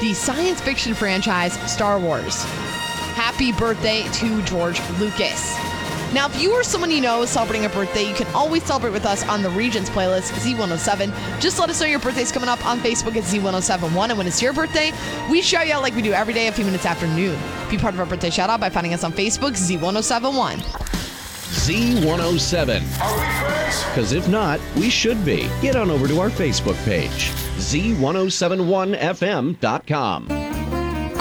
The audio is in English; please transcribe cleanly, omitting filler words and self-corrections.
the science fiction franchise Star Wars. Happy birthday to George Lucas. Now, if you or someone you know is celebrating a birthday, you can always celebrate with us on the Regions playlist, Z107. Just let us know your birthday's coming up on Facebook at Z1071. And when it's your birthday, we shout you out like we do every day a few minutes after noon. Be part of our birthday shout out by finding us on Facebook, Z1071. Z107. Are we friends? Because if not, we should be. Get on over to our Facebook page, Z1071FM.com.